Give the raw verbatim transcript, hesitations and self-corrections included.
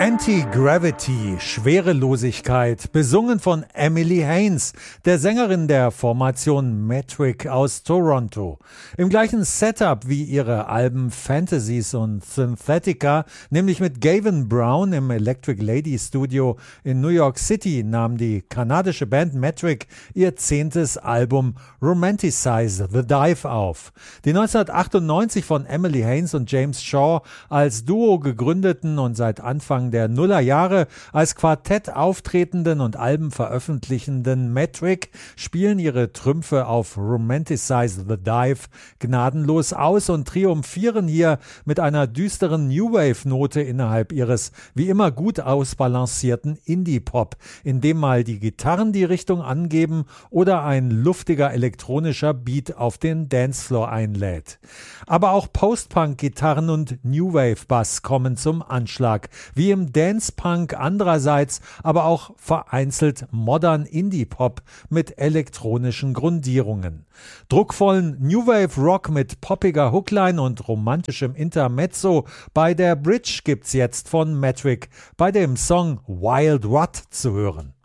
Anti-Gravity, Schwerelosigkeit, besungen von Emily Haines, der Sängerin der Formation Metric aus Toronto. Im gleichen Setup wie ihre Alben Fantasies und Synthetica, nämlich mit Gavin Brown im Electric Lady Studio in New York City, nahm die kanadische Band Metric ihr zehntes Album Romanticize the Dive auf. Die neunzehnhundertachtundneunzig von Emily Haines und James Shaw als Duo gegründeten und seit Anfang der Nullerjahre als Quartett auftretenden und Alben veröffentlichenden Metric spielen ihre Trümpfe auf Romanticize the Dive gnadenlos aus und triumphieren hier mit einer düsteren New Wave-Note innerhalb ihres wie immer gut ausbalancierten Indie-Pop, in dem mal die Gitarren die Richtung angeben oder ein luftiger elektronischer Beat auf den Dancefloor einlädt. Aber auch Post-Punk-Gitarren und New Wave-Bass kommen zum Anschlag, wie im Dance-Punk andererseits, aber auch vereinzelt modern Indie-Pop mit elektronischen Grundierungen. Druckvollen New Wave Rock mit poppiger Hookline und romantischem Intermezzo bei der Bridge gibt's jetzt von Metric bei dem Song Wild Rut zu hören.